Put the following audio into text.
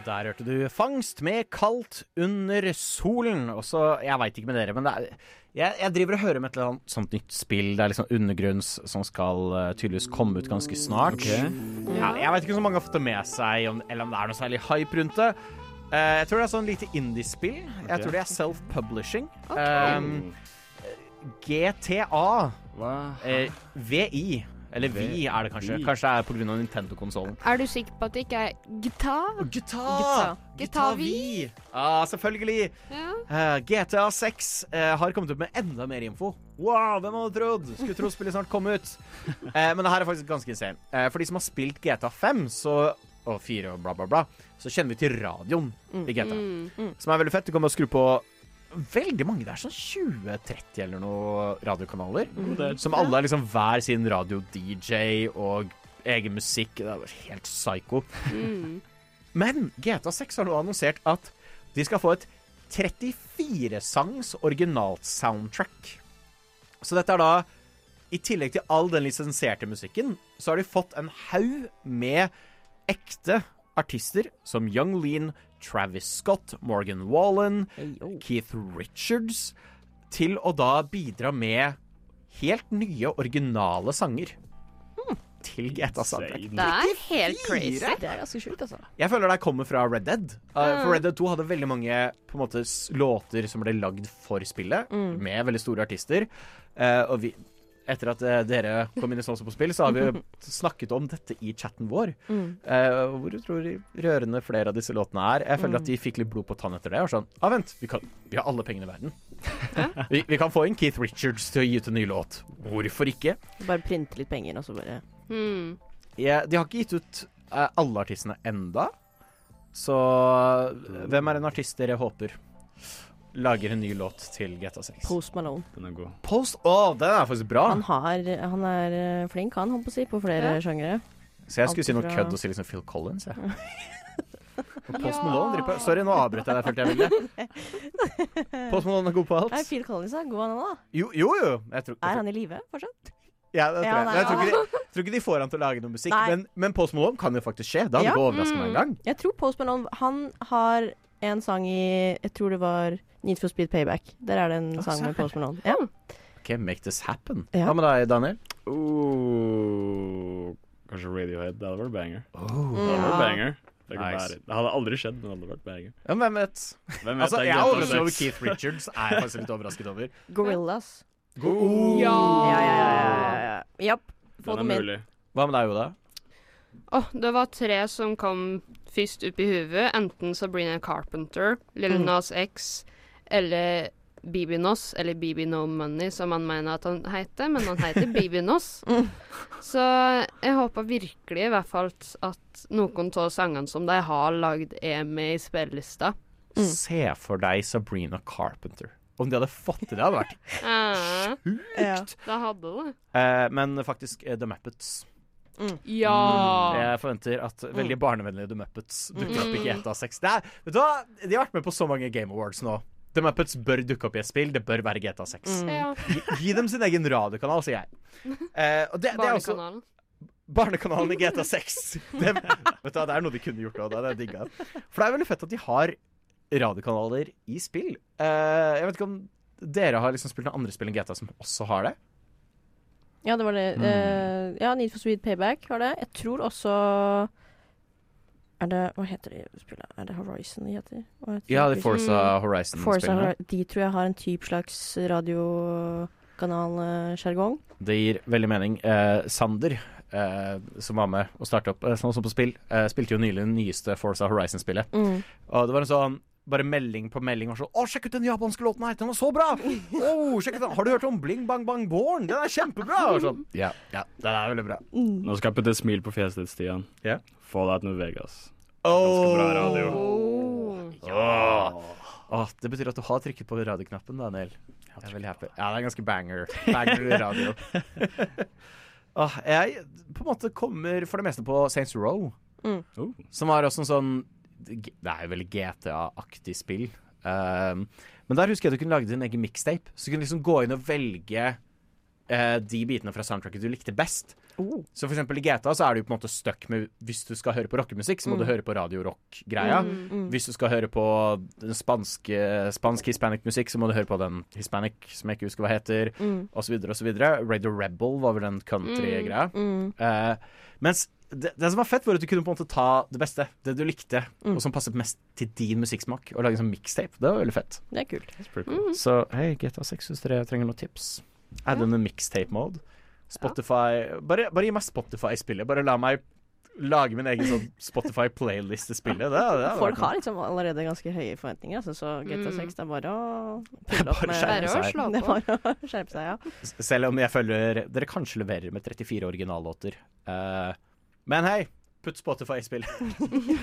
Der hørte du Fangst med Kaldt under solen. Og så, jeg vet ikke med dere, men jeg driver og hører om et eller annet sånt nytt spill. Det liksom undergrunns som skal tydeligvis komme ut ganske snart. Ja, jeg vet ikke om så mange har fått det med seg, eller om det er noe særlig hype rundt det. Jeg tror det er sånn lite indie-spill. Jeg tror det er self-publishing. GTA VI. Eller vi er det kanskje. Kanskje det er på grunn av Nintendo-konsolen. Er du sikker på at det ikke er GTA V. Selvfølgelig. GTA 6 har kommet ut med enda mer info. Wow, hvem hadde trodd? Skulle tro spillet snart kom ut. Men det her er faktisk ganske insane. For de som har spilt GTA 5 og 4 og bla bla bla, så kjenner vi til radioen i GTA. Som er veldig fett. Du kan bare skru på veldig mange, det er sånn 20-30 eller noe radiokanaler, som alle er liksom hver sin radio-DJ og egen musikk. Det er helt psycho. Men GTA 6 har nå annonsert at de skal få et 34-sangs originalt soundtrack. Så dette er da, i tillegg til all den lisenserte musikken, så har de fått en haug med ekte artister som Young Lean, Travis Scott, Morgan Wallen, Keith Richards, til å da bidra med helt nye, originale sanger til GTA soundtrack. Det er helt crazy. Det er ganske sjukt, altså. Jeg føler det kommer fra Red Dead. For Red Dead 2 hadde veldig mange på en måte låter som ble lagd for spillet, med veldig store artister. Og etter at dere kom inn i Sånn som på spill, så har vi snakket om dette i chatten vår. Hvor tror du rørende flere av disse låtene er? Jeg føler at de fikk litt blod på tann etter det. Og sånn, vent, vi har alle pengene i verden. Vi kan få inn Keith Richards til å gi ut en ny låt. Hvorfor ikke? Bare printe litt penger, og så bare... Ja, de har ikke gitt ut alle artistene enda. Så hvem er en artist dere håper lager en ny låt til GTA 6? Post Malone. Den er god. Den er faktisk bra. Han er flink, han holdt på å si, på flere sjangere. Så jeg skulle si noe kødd og si liksom Phil Collins, jeg. Post Malone driver på. Sorry, nå avbrøt jeg deg, følte jeg ville. Post Malone er god på alt. Nei, Phil Collins er god, han da. Jo. Er han i live, fortsatt? Ja, det tror jeg. Jeg tror ikke de får han til å lage noe musikk, men Post Malone kan jo faktisk skje. Det hadde ikke overrasket meg en gang. Jeg tror Post Malone, han har en sang i, jeg tror det var Need for Speed Payback. Der er det en sang med Post Malone. Ja. Ok, make this happen. Hva med deg, Daniel? Kanskje Radiohead. Det hadde vært banger. Det hadde vært banger. Det hadde aldri skjedd, men det hadde vært banger. Ja, men hvem vet? Altså, jeg er overrasket over Keith Richards. Er jeg faktisk litt overrasket over. Gorillaz. Ja. Japp. Få dem inn. Hva med deg, Oda? Det var 3 som kom først opp i huvudet. Enten Sabrina Carpenter, Lil Nas X, eller Bibi Nos, eller Bibi No Money, som han mener at han heter, men han heter Bibi Nos. Så jeg håper virkelig i hvert fall at noen av sangene som de har lagd med i spillelista. Se for deg Sabrina Carpenter. Om de hadde fått til det, hadde vært sjukt. Da hadde det. Men faktisk The Muppets. Ja. Jeg forventer at veldig barnevennlige The Muppets dukker opp i GTA 6. Vet du hva? De har vært med på så mange Game Awards nå. The Muppets bør dukke opp i et spill. Det bør være GTA 6. Gi dem sin egen radiokanal, sier jeg. Barnekanalen. Barnekanalen i GTA 6. Vet du hva, det er noe de kunne gjort også. Det er digga. For det er veldig fett at de har radiokanaler i spill. Jeg vet ikke om dere har liksom spilt noen andre spill enn GTA som også har det. Ja, det var det. Need for Speed Payback har det. Jeg tror også hva heter det spillet? Er det Horizon de heter? Ja, det er Forza Horizon-spillene. De tror jeg har en typ slags radiokanal-sjargong. Det gir veldig mening. Sander, som var med å starte opp sånn som på spill, spilte jo nylig den nyeste Forza Horizon-spillet. Og det var en sånn bare melding på melding og sånn, sjekk ut den japanske låten her, den var så bra! Sjekk ut den, har du hørt om Bling Bang Bang Born? Den er kjempebra! Og sånn, ja, den er veldig bra. Nå skal jeg putte et smil på fjeset ditt, Stian. Fallout New Vegas. Ganske bra radio. Det betyr at du har trykket på radioknappen, Daniel. Jeg er veldig happy. Ja, det er ganske banger radio. Jeg på en måte kommer for det meste på Saints Row, som var også en sånn, det er jo veldig GTA-aktig spill. Men der husker jeg at du kunne lage din egen mixtape. Så du kunne liksom gå inn og velge de bitene fra soundtracket du likte best. Så for eksempel i GTA så er du på en måte stuck med hvis du skal høre på rockemusikk, så må du høre på radio-rock-greia. Hvis du skal høre på den spansk-hispanic musikk, så må du høre på den hispanic, som jeg ikke husker hva heter, og så videre og så videre. Radio Rebel var vel den country-greia. Mens det som var fett, var at du kunne på en måte ta det beste, det du likte, og som passet mest til din musikksmak, og lage en sånn mixtape. Det var veldig fett. Det er kult. Cool. Så hei, GTA 6, hvis dere trenger noen tips. Add in the mixtape-mode. Spotify, bare gi meg Spotify-spillet. Bare la meg lage min egen sånn Spotify-playlist til spillet. Det Folk har liksom allerede ganske høye forventninger, altså, så GTA 6 det er bare å pulle opp med Bare å slå Det er på. bare å skjerpe seg, ja. Selv om jeg føler dere kanskje leverer med 34 originallåter. Men hei, putt Spotify i spillet.